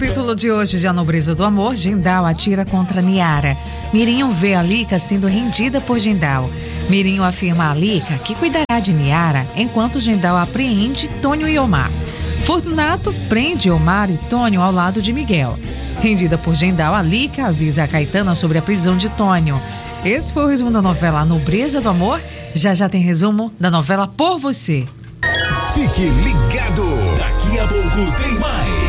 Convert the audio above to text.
capítulo de hoje de A Nobreza do Amor, Jindal atira contra Niara. Mirinho vê Alica sendo rendida por Jindal. Mirinho afirma a Alica que cuidará de Niara, enquanto Jindal apreende Tônio e Omar. Fortunato prende Omar e Tônio ao lado de Miguel. Rendida por Jindal, Alica avisa a Caetana sobre a prisão de Tônio. Esse foi o resumo da novela A Nobreza do Amor. Já tem resumo da novela Por Você. Fique ligado, daqui a pouco tem mais.